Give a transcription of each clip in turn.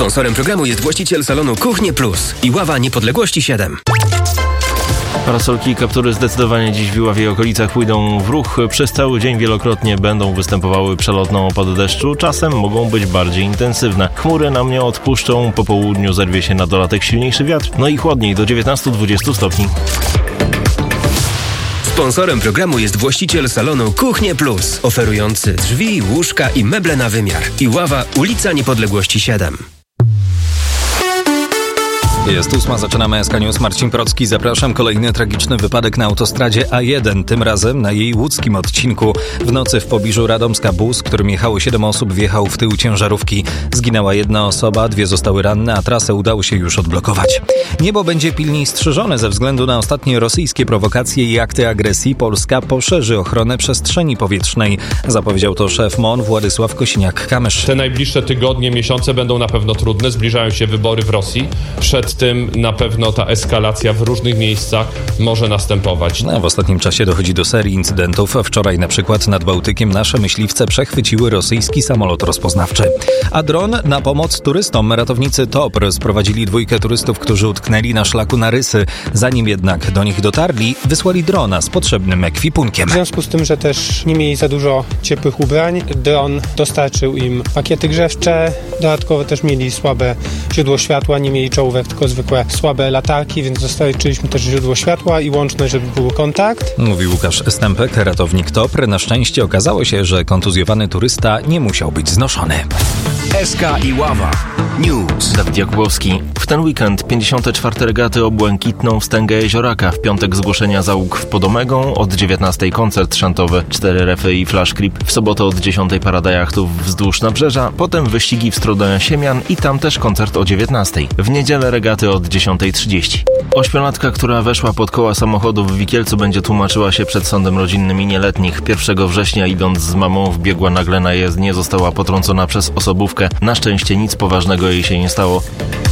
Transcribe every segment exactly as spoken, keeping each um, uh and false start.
Sponsorem programu jest właściciel salonu Kuchnie Plus i Ława Niepodległości siedem. Parasolki i kaptury zdecydowanie dziś w Iławie i okolicach pójdą w ruch. Przez cały dzień wielokrotnie będą występowały przelotne opady deszczu. Czasem mogą być bardziej intensywne. Chmury nam nie odpuszczą, po południu zerwie się na dolatek silniejszy wiatr, no i chłodniej do dziewiętnaście do dwudziestu stopni. Sponsorem programu jest właściciel salonu Kuchnie Plus, oferujący drzwi, łóżka i meble na wymiar. Iława, ulica Niepodległości siedem. Jest ósma, zaczynamy S K News. Marcin Procki, zapraszam. Kolejny tragiczny wypadek na autostradzie A jeden, tym razem na jej łódzkim odcinku. W nocy w pobliżu Radomska bus, którym jechało siedem osób, wjechał w tył ciężarówki. Zginęła jedna osoba, dwie zostały ranne, a trasę udało się już odblokować. Niebo będzie pilniej strzeżone ze względu na ostatnie rosyjskie prowokacje i akty agresji. Polska poszerzy ochronę przestrzeni powietrznej. Zapowiedział to szef M O N Władysław Kosiniak-Kamysz. Te najbliższe tygodnie, miesiące będą na pewno trudne. Zbliżają się wybory w Rosji. Przed tym na pewno ta eskalacja w różnych miejscach może następować. No, w ostatnim czasie dochodzi do serii incydentów. Wczoraj na przykład nad Bałtykiem nasze myśliwce przechwyciły rosyjski samolot rozpoznawczy. A dron na pomoc turystom. Ratownicy T O P R sprowadzili dwójkę turystów, którzy utknęli na szlaku na Rysy. Zanim jednak do nich dotarli, wysłali drona z potrzebnym ekwipunkiem. W związku z tym, że też nie mieli za dużo ciepłych ubrań, dron dostarczył im pakiety grzewcze. Dodatkowo też mieli słabe źródło światła, nie mieli czołówek, tylko zwykłe słabe latarki, więc dostarczyliśmy też źródło światła i łączność, żeby był kontakt. Mówi Łukasz Stępek, ratownik T O P R. Na szczęście okazało się, że kontuzjowany turysta nie musiał być znoszony. S K i Ława News. Dawid Jakubowski. W ten weekend pięćdziesiąte czwarte regaty o Błękitną Wstęgę Jezioraka. W piątek zgłoszenia załóg w Podomegą, od dziewiętnastej koncert szantowy, cztery refy i flash creep. W sobotę od dziesiątej parada jachtów wzdłuż nabrzeża, potem wyścigi w stronę Siemian i tam też koncert o dziewiętnastej. W niedzielę regaty od dziesiątej trzydzieści. Ośmiolatka, która weszła pod koła samochodu w Wikielcu, będzie tłumaczyła się przed sądem rodzinnym i nieletnich. pierwszego września, idąc z mamą, wbiegła nagle na jezdnię, została potrącona przez osobówkę. Na szczęście nic poważnego jej się nie stało.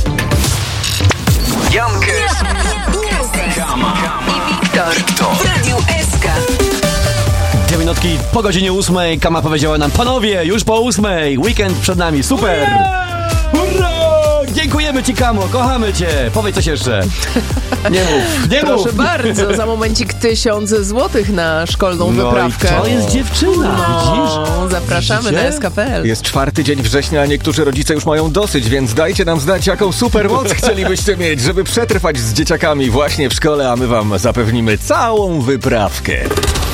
Jankę, Kama i Wiktor w Radiu S K. Dwie minutki po godzinie ósmej. Kama powiedziała nam: panowie, już po ósmej, weekend przed nami, super! Hurra! Dziękujemy ci, Kamo, kochamy cię. Powiedz coś jeszcze. Nie mów, nie Proszę mów. bardzo, za momencik tysiąc złotych na szkolną No wyprawkę. i to jest dziewczyna, no, widzisz? Zapraszamy Widzicie? na S K kropka P L. Jest czwarty dzień września, a niektórzy rodzice już mają dosyć, więc dajcie nam znać, jaką supermoc chcielibyście mieć, żeby przetrwać z dzieciakami właśnie w szkole, a my wam zapewnimy całą wyprawkę.